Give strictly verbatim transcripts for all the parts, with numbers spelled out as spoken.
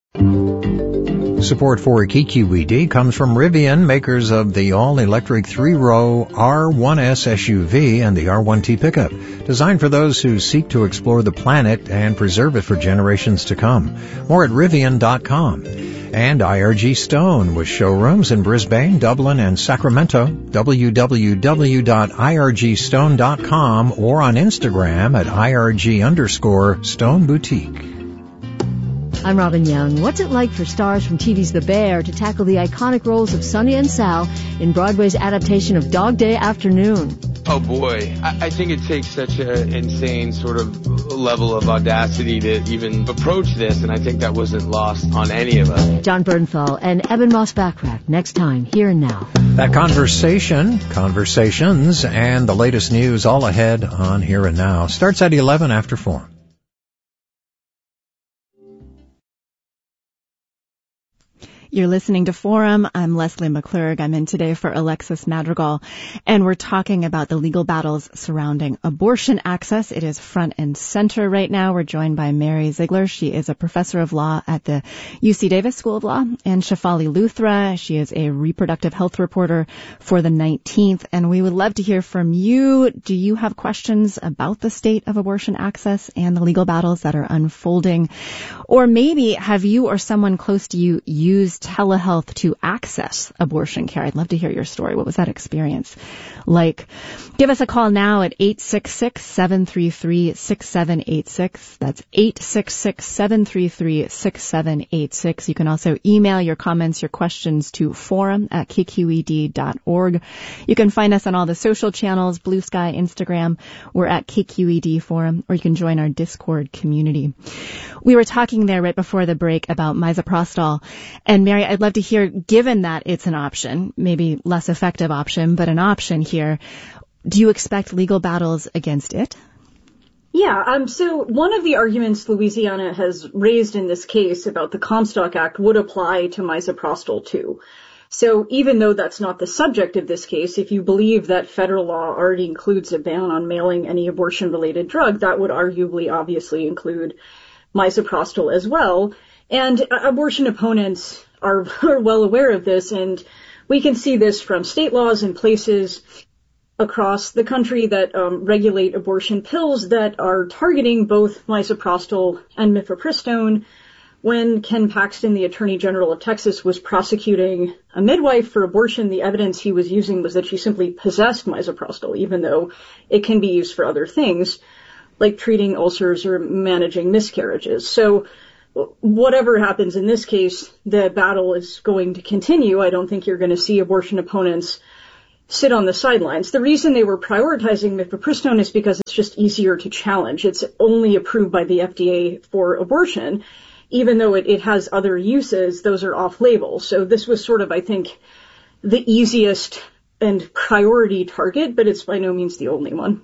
Support for K Q E D comes from Rivian, makers of the all-electric three-row R one S S U V and the R one T pickup, designed for those who seek to explore the planet and preserve it for generations to come. More at Rivian dot com. And I R G Stone, with showrooms in Brisbane, Dublin, and Sacramento. w w w dot i r g stone dot com or on Instagram at irg underscore stone boutique. I'm Robin Young. What's it like for stars from T V's The Bear to tackle the iconic roles of Sonny and Sal in Broadway's adaptation of Dog Day Afternoon? Oh boy, I, I think it takes such an insane sort of level of audacity to even approach this, and I think that wasn't lost on any of us. John Bernthal and Eben Moss-Backrack next time, Here and Now. That conversation, conversations, and the latest news all ahead on Here and Now starts at eleven after four. You're listening to Forum. I'm Leslie McClurg. I'm in today for Alexis Madrigal, and we're talking about the legal battles surrounding abortion access. It is front and center right now. We're joined by Mary Ziegler. She is a professor of law at the U C Davis School of Law, and Shefali Luthra. She is a reproductive health reporter for the nineteenth, and we would love to hear from you. Do you have questions about the state of abortion access and the legal battles that are unfolding? Or maybe have you or someone close to you used telehealth to access abortion care? I'd love to hear your story. What was that experience like? Give us a call now at eight six six, seven three three, six seven eight six. That's eight six six, seven three three, six seven eight six. You can also email your comments, your questions to forum at k q e d dot org. You can find us on all the social channels, Blue Sky, Instagram. We're at K Q E D Forum, or you can join our Discord community. We were talking there right before the break about misoprostol. And Mary, I'd love to hear, given that it's an option, maybe less effective option, but an option here, do you expect legal battles against it? Yeah, um, so one of the arguments Louisiana has raised in this case about the Comstock Act would apply to misoprostol too. So even though that's not the subject of this case, if you believe that federal law already includes a ban on mailing any abortion-related drug, that would arguably obviously include misoprostol as well. And uh, abortion opponents are, are well aware of this, and we can see this from state laws in places across the country that um, regulate abortion pills that are targeting both misoprostol and mifepristone. When Ken Paxton, the Attorney General of Texas, was prosecuting a midwife for abortion, the evidence he was using was that she simply possessed misoprostol, even though it can be used for other things, like treating ulcers or managing miscarriages. So whatever happens in this case, the battle is going to continue. I don't think you're going to see abortion opponents sit on the sidelines. The reason they were prioritizing mifepristone is because it's just easier to challenge. It's only approved by the F D A for abortion. Even though it, it has other uses, those are off-label. So this was sort of, I think, the easiest and priority target, but it's by no means the only one.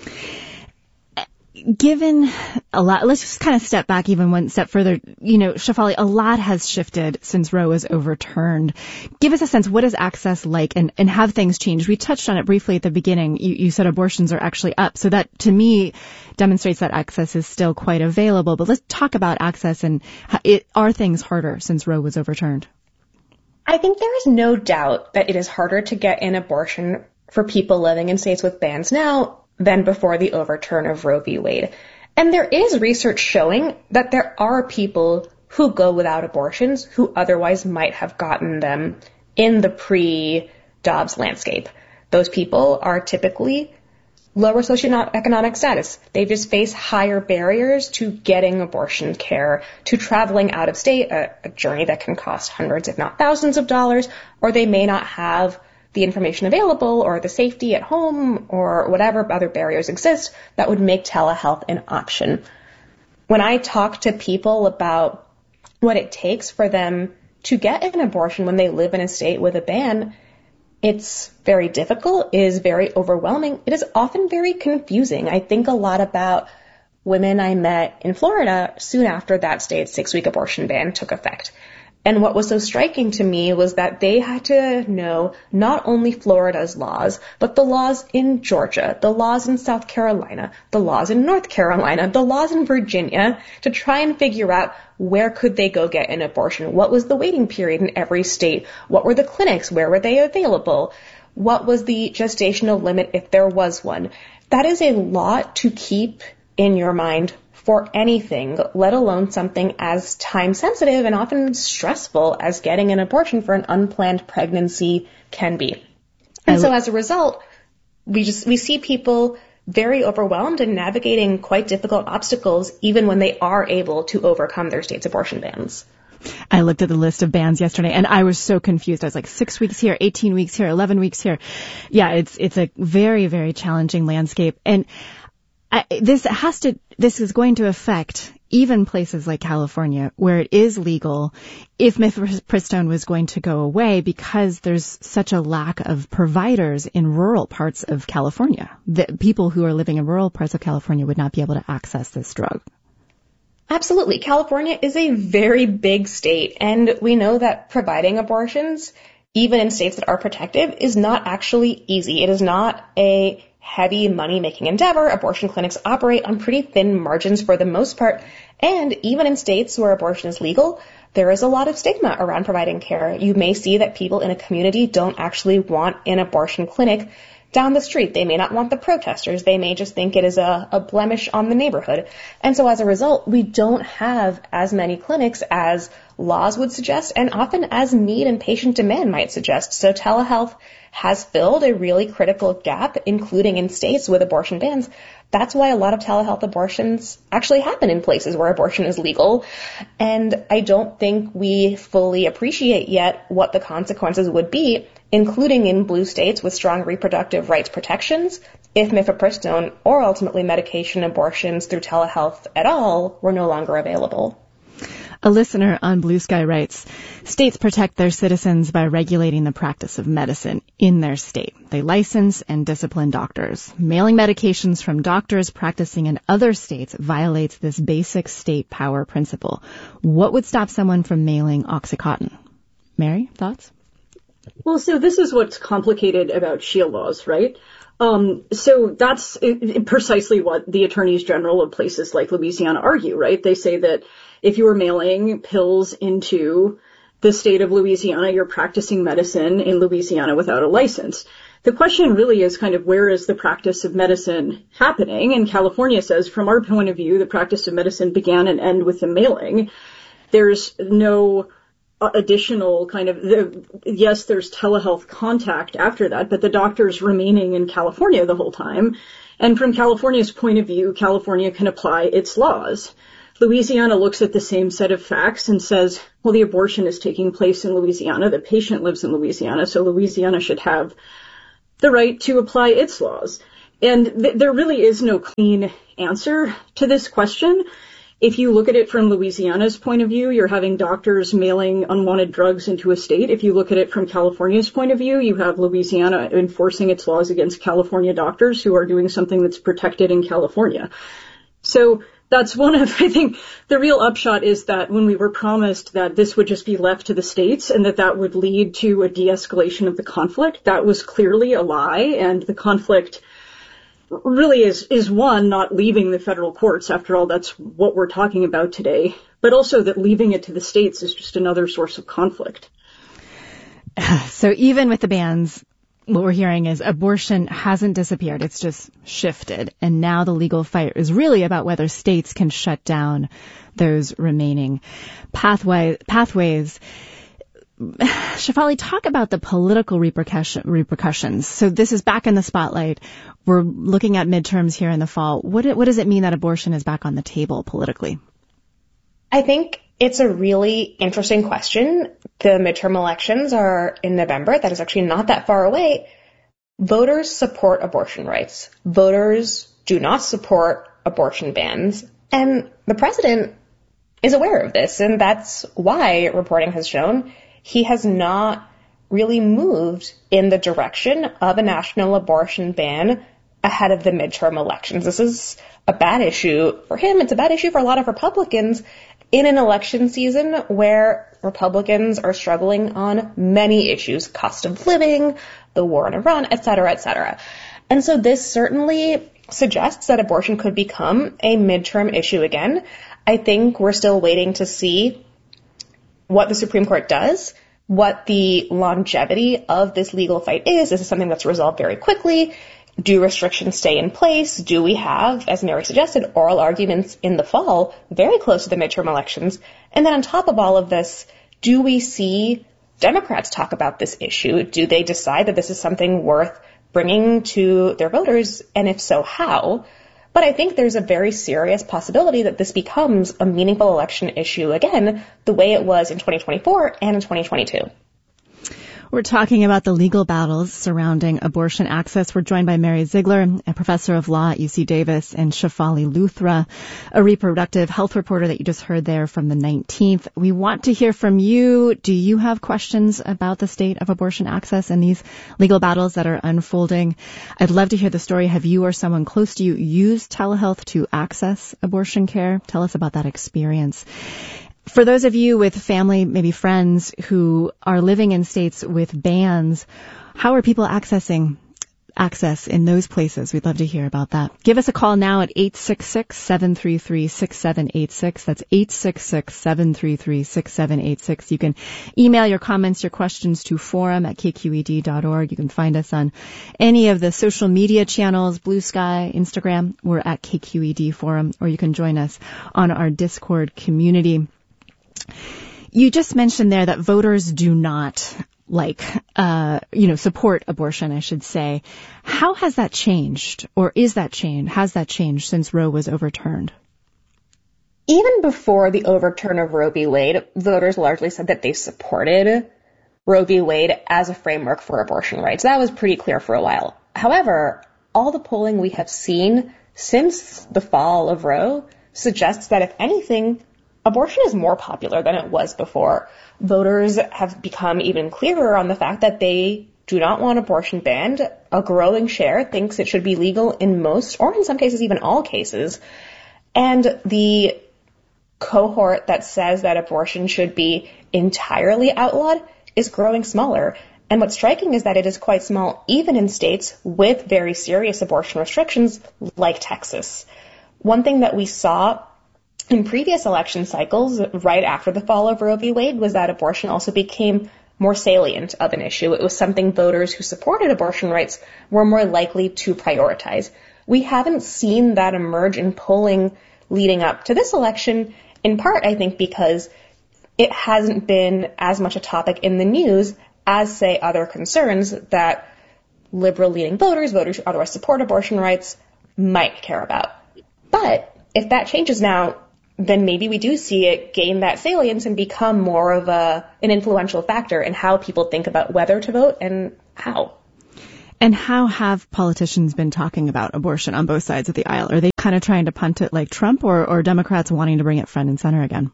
Given a lot, let's just kind of step back even one step further. You know, Shefali, a lot has shifted since Roe was overturned. Give us a sense, what is access like, and, and have things changed? We touched on it briefly at the beginning. You, you said abortions are actually up. So that, to me, demonstrates that access is still quite available. But let's talk about access, and how it, are things harder since Roe was overturned? I think there is no doubt that it is harder to get an abortion for people living in states with bans now than before the overturn of Roe v. Wade. And there is research showing that there are people who go without abortions who otherwise might have gotten them in the pre-Dobbs landscape. Those people are typically lower socioeconomic status. They just face higher barriers to getting abortion care, to traveling out of state, a, a journey that can cost hundreds, if not thousands of dollars, or they may not have the information available or the safety at home or whatever other barriers exist that would make telehealth an option. When I talk to people about what it takes for them to get an abortion when they live in a state with a ban, it's very difficult, it is very overwhelming, it is often very confusing. I think a lot about women I met in Florida soon after that state's six-week abortion ban took effect. And what was so striking to me was that they had to know not only Florida's laws, but the laws in Georgia, the laws in South Carolina, the laws in North Carolina, the laws in Virginia, to try and figure out where could they go get an abortion? What was the waiting period in every state? What were the clinics? Where were they available? What was the gestational limit if there was one? That is a lot to keep in your mind for anything, let alone something as time-sensitive and often stressful as getting an abortion for an unplanned pregnancy can be. And so as a result, we just we see people very overwhelmed and navigating quite difficult obstacles even when they are able to overcome their state's abortion bans. I looked at the list of bans yesterday and I was so confused. I was like, six weeks here, eighteen weeks here, eleven weeks here. Yeah, it's it's a very, very challenging landscape. And I, this has to, this is going to affect even places like California where it is legal if mifepristone was going to go away because there's such a lack of providers in rural parts of California. The people who are living in rural parts of California would not be able to access this drug. Absolutely. California is a very big state, and we know that providing abortions, even in states that are protective, is not actually easy. It is not a heavy money-making endeavor. Abortion clinics operate on pretty thin margins for the most part, and even in states where abortion is legal, there is a lot of stigma around providing care. You may see that people in a community don't actually want an abortion clinic down the street. They may not want the protesters. They may just think it is a, a blemish on the neighborhood. And so as a result, we don't have as many clinics as laws would suggest and often as need and patient demand might suggest. So telehealth has filled a really critical gap, including in states with abortion bans. That's why a lot of telehealth abortions actually happen in places where abortion is legal. And I don't think we fully appreciate yet what the consequences would be, including in blue states with strong reproductive rights protections, if mifepristone or ultimately medication abortions through telehealth at all were no longer available. A listener on Blue Sky writes, states protect their citizens by regulating the practice of medicine in their state. They license and discipline doctors. Mailing medications from doctors practicing in other states violates this basic state power principle. What would stop someone from mailing OxyContin? Mary, thoughts? Well, so this is what's complicated about SHIELD laws, right? Um, so that's precisely what the attorneys general of places like Louisiana argue, right? They say that if you were mailing pills into the state of Louisiana, you're practicing medicine in Louisiana without a license. The question really is kind of where is the practice of medicine happening? And California says, from our point of view, the practice of medicine began and ended with the mailing. There's no additional kind of, the, yes, there's telehealth contact after that, but the doctor's remaining in California the whole time. And from California's point of view, California can apply its laws. Louisiana looks at the same set of facts and says, well, the abortion is taking place in Louisiana. The patient lives in Louisiana, so Louisiana should have the right to apply its laws. And th- there really is no clean answer to this question. If you look at it from Louisiana's point of view, you're having doctors mailing unwanted drugs into a state. If you look at it from California's point of view, you have Louisiana enforcing its laws against California doctors who are doing something that's protected in California. So that's one of, I think, the real upshot is that when we were promised that this would just be left to the states and that that would lead to a de-escalation of the conflict, that was clearly a lie, and the conflict really is, is one, not leaving the federal courts. After all, that's what we're talking about today, but also that leaving it to the states is just another source of conflict. So even with the bans, what we're hearing is abortion hasn't disappeared. It's just shifted. And now the legal fight is really about whether states can shut down those remaining pathway, pathways. Shefali, talk about the political repercussion, repercussions. So this is back in the spotlight. We're looking at midterms here in the fall. What, what does it mean that abortion is back on the table politically? I think it's a really interesting question. The midterm elections are in November. That is actually not that far away. Voters support abortion rights. Voters do not support abortion bans. And the president is aware of this, and that's why reporting has shown he has not really moved in the direction of a national abortion ban ahead of the midterm elections. This is a bad issue for him. It's a bad issue for a lot of Republicans. in an election season where Republicans are struggling on many issues, cost of living, the war in Iran, et cetera, et cetera. And so this certainly suggests that abortion could become a midterm issue again. I think we're still waiting to see what the Supreme Court does, what the longevity of this legal fight is. Is it something that's resolved very quickly? Do restrictions stay in place? Do we have, as Mary suggested, oral arguments in the fall, very close to the midterm elections? And then on top of all of this, do we see Democrats talk about this issue? Do they decide that this is something worth bringing to their voters? And if so, how? But I think there's a very serious possibility that this becomes a meaningful election issue again, the way it was in twenty twenty-four and in twenty twenty-two. We're talking about the legal battles surrounding abortion access. We're joined by Mary Ziegler, a professor of law at U C Davis, and Shefali Luthra, a reproductive health reporter that you just heard there from the nineteenth. We want to hear from you. Do you have questions about the state of abortion access and these legal battles that are unfolding? I'd love to hear the story. Have you or someone close to you used telehealth to access abortion care? Tell us about that experience. For those of you with family, maybe friends, who are living in states with bans, how are people accessing access in those places? We'd love to hear about that. Give us a call now at eight six six, seven three three, six seven eight six. That's eight six six, seven three three, six seven eight six. You can email your comments, your questions to forum at k q e d dot org. You can find us on any of the social media channels, Blue Sky, Instagram. We're at K Q E D Forum, or you can join us on our Discord community. You just mentioned there that voters do not like, uh, you know, support abortion, I should say. How has that changed, or is that changed? Has that changed since Roe was overturned? Even before the overturn of Roe v. Wade, voters largely said that they supported Roe v. Wade as a framework for abortion rights. That was pretty clear for a while. However, all the polling we have seen since the fall of Roe suggests that, if anything, abortion is more popular than it was before. Voters have become even clearer on the fact that they do not want abortion banned. A growing share thinks it should be legal in most, or in some cases even all cases. And the cohort that says that abortion should be entirely outlawed is growing smaller. And what's striking is that it is quite small even in states with very serious abortion restrictions like Texas. One thing that we saw in previous election cycles, right after the fall of Roe v. Wade, was that abortion also became more salient of an issue. It was something voters who supported abortion rights were more likely to prioritize. We haven't seen that emerge in polling leading up to this election, in part, I think, because it hasn't been as much a topic in the news as, say, other concerns that liberal-leaning voters, voters who otherwise support abortion rights, might care about. But if that changes now, then maybe we do see it gain that salience and become more of a an influential factor in how people think about whether to vote and how. And how have politicians been talking about abortion on both sides of the aisle? Are they kind of trying to punt it like Trump, or, or Democrats wanting to bring it front and center again?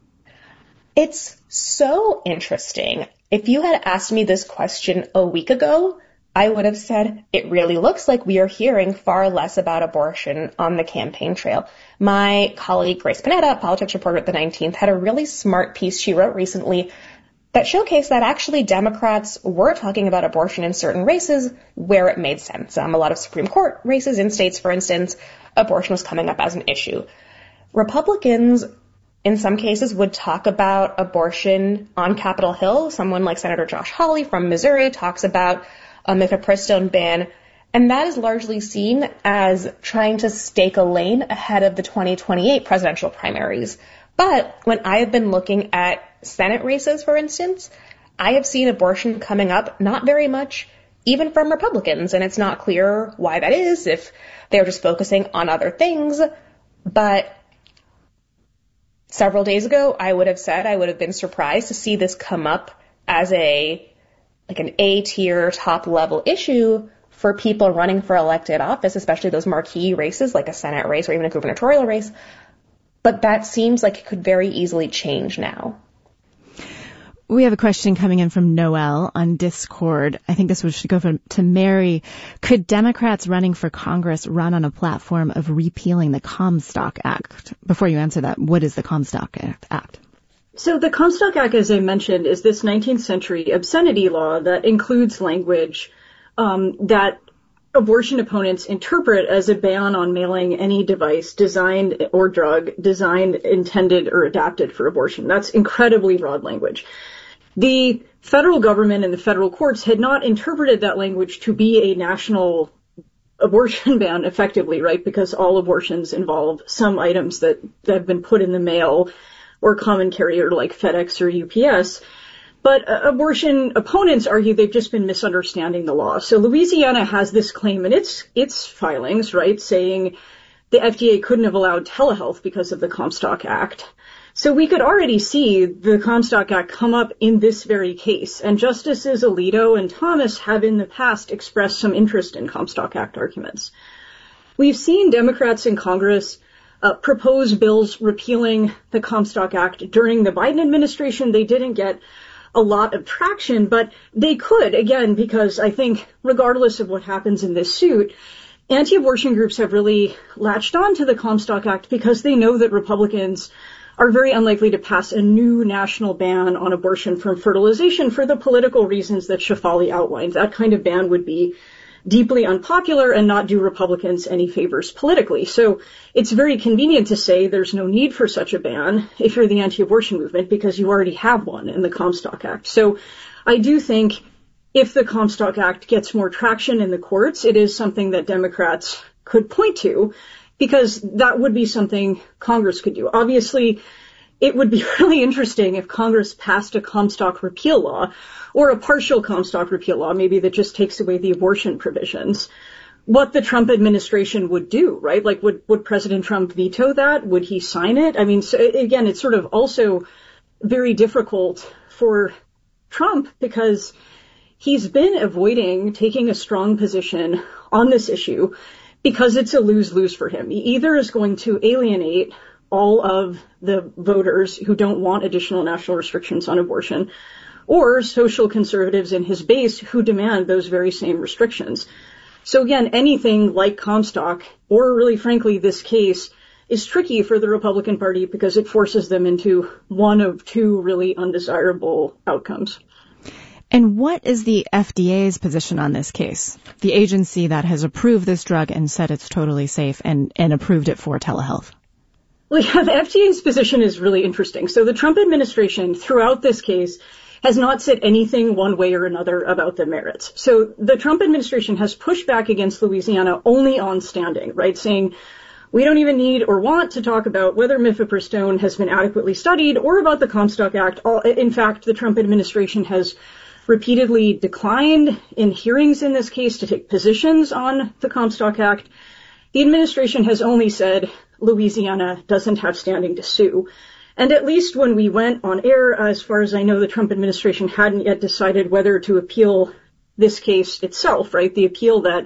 It's so interesting. If you had asked me this question a week ago, I would have said it really looks like we are hearing far less about abortion on the campaign trail. My colleague Grace Panetta, politics reporter at the nineteenth, had a really smart piece she wrote recently that showcased that actually Democrats were talking about abortion in certain races where it made sense. Um, a lot of Supreme Court races in states, for instance, abortion was coming up as an issue. Republicans, in some cases, would talk about abortion on Capitol Hill. Someone like Senator Josh Hawley from Missouri talks about a mifepristone ban, and that is largely seen as trying to stake a lane ahead of the twenty twenty-eight presidential primaries. But when I have been looking at Senate races, for instance, I have seen abortion coming up not very much, even from Republicans, and it's not clear why that is, if they're just focusing on other things. But several days ago, I would have said I would have been surprised to see this come up as a like an A-tier, top-level issue for people running for elected office, especially those marquee races like a Senate race or even a gubernatorial race. But that seems like it could very easily change now. We have a question coming in from Noel on Discord. I think this would should go from, to Mary. Could Democrats running for Congress run on a platform of repealing the Comstock Act? Before you answer that, what is the Comstock Act? So the Comstock Act, as I mentioned, is this nineteenth century obscenity law that includes language um, that abortion opponents interpret as a ban on mailing any device designed or drug designed, intended, or adapted for abortion. That's incredibly broad language. The federal government and the federal courts had not interpreted that language to be a national abortion ban effectively, right? Because all abortions involve some items that, that have been put in the mail or common carrier like FedEx or U P S. But uh, abortion opponents argue they've just been misunderstanding the law. So Louisiana has this claim in its its filings, right, saying the F D A couldn't have allowed telehealth because of the Comstock Act. So we could already see the Comstock Act come up in this very case. And Justices Alito and Thomas have in the past expressed some interest in Comstock Act arguments. We've seen Democrats in Congress uh, propose bills repealing the Comstock Act during the Biden administration. They didn't get a lot of traction, but they could, again, because I think regardless of what happens in this suit, anti-abortion groups have really latched on to the Comstock Act because they know that Republicans are very unlikely to pass a new national ban on abortion from fertilization for the political reasons that Shefali outlined. That kind of ban would be deeply unpopular and not do Republicans any favors politically. So it's very convenient to say there's no need for such a ban if you're the anti-abortion movement because you already have one in the Comstock Act. So I do think if the Comstock Act gets more traction in the courts, it is something that Democrats could point to because that would be something Congress could do. Obviously, it would be really interesting if Congress passed a Comstock repeal law or a partial Comstock repeal law, maybe that just takes away the abortion provisions, what the Trump administration would do, right? Like, would, would President Trump veto that? Would he sign it? I mean, so again, it's sort of also very difficult for Trump because he's been avoiding taking a strong position on this issue because it's a lose-lose for him. He either is going to alienate all of the voters who don't want additional national restrictions on abortion, or social conservatives in his base who demand those very same restrictions. So again, anything like Comstock, or really frankly this case, is tricky for the Republican Party because it forces them into one of two really undesirable outcomes. And what is the F D A's position on this case? The agency that has approved this drug and said it's totally safe and, and approved it for telehealth. Well, yeah, the F D A's position is really interesting. So the Trump administration, throughout this case, has not said anything one way or another about the merits. So the Trump administration has pushed back against Louisiana only on standing, right, saying we don't even need or want to talk about whether mifepristone has been adequately studied or about the Comstock Act. In fact, the Trump administration has repeatedly declined in hearings in this case to take positions on the Comstock Act. The administration has only said Louisiana doesn't have standing to sue. And at least when we went on air, as far as I know, the Trump administration hadn't yet decided whether to appeal this case itself, right? The appeal that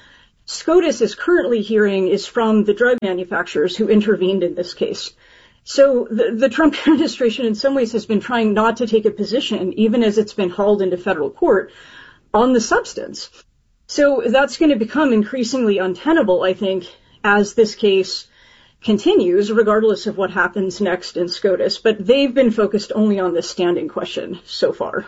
SCOTUS is currently hearing is from the drug manufacturers who intervened in this case. So the, the Trump administration in some ways has been trying not to take a position, even as it's been hauled into federal court, on the substance. So that's going to become increasingly untenable, I think, as this case continues, regardless of what happens next in SCOTUS. But they've been focused only on this standing question so far.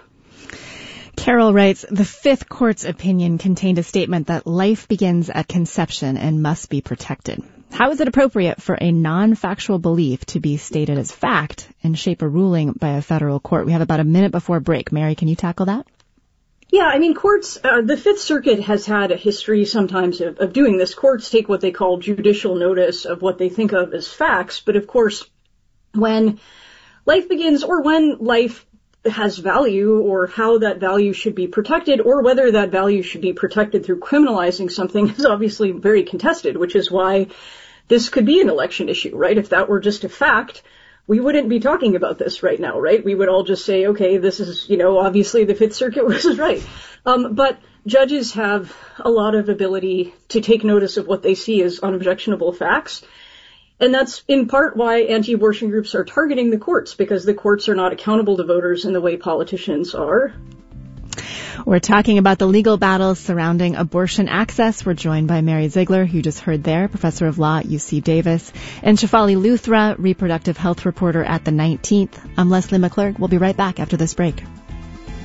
Carol writes, the Fifth Court's opinion contained a statement that life begins at conception and must be protected. How is it appropriate for a non-factual belief to be stated as fact and shape a ruling by a federal court? We have about a minute before break. Mary, can you tackle that? Yeah, I mean, courts, uh, the Fifth Circuit has had a history sometimes of, of doing this. Courts take what they call judicial notice of what they think of as facts. But of course, when life begins or when life has value or how that value should be protected or whether that value should be protected through criminalizing something is obviously very contested, which is why this could be an election issue, right? If that were just a fact, we wouldn't be talking about this right now, right? We would all just say, okay, this is, you know, obviously the Fifth Circuit was right. Um, but judges have a lot of ability to take notice of what they see as unobjectionable facts. And that's in part why anti-abortion groups are targeting the courts, because the courts are not accountable to voters in the way politicians are. We're talking about the legal battles surrounding abortion access. We're joined by Mary Ziegler, who you just heard there, professor of law at U C Davis, and Shefali Luthra, reproductive health reporter at the nineteenth. I'm Leslie McClurg. We'll be right back after this break.